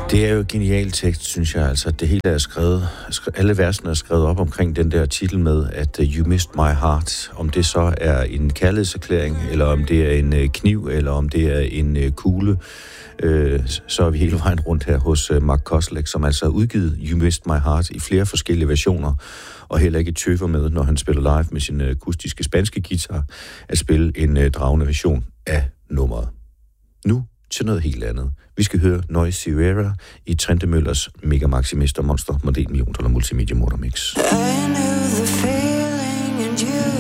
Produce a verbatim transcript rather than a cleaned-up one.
Det er jo genial tekst, synes jeg. Altså, det hele er skrevet, alle versene er skrevet op omkring den der titel med, at uh, You Missed My Heart. Om det så er en kærlighedserklæring, eller om det er en uh, kniv, eller om det er en uh, kugle, uh, så er vi hele vejen rundt her hos uh, Mark Kozelek, som altså har udgivet You Missed My Heart i flere forskellige versioner, og heller ikke tøver med, når han spiller live med sin uh, akustiske spanske guitar, at spille en uh, dragende version af nummeret. Nu til noget helt andet. Vi skal høre Noise Sierra i Trente Møllers Mega Maximister Monster Model Million Dollar Multimedia Motormix. I knew the feeling and you